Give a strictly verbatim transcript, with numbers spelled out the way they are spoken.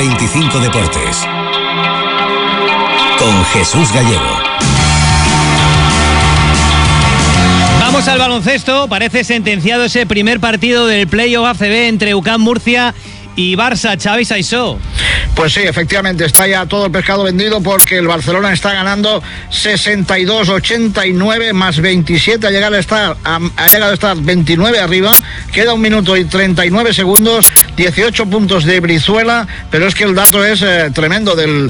veinticinco Deportes. Con Jesús Gallego. Vamos al baloncesto. Parece sentenciado ese primer partido del Playoff A C B entre U C A M Murcia y Barça. Xavi Saissó. Pues sí, efectivamente, está ya todo el pescado vendido porque el Barcelona está ganando sesenta y dos ochenta y nueve más veintisiete, ha llegado a estar, ha, ha llegado a estar veintinueve arriba, queda un minuto y treinta y nueve segundos, dieciocho puntos de Brizuela, pero es que el dato es eh, tremendo del,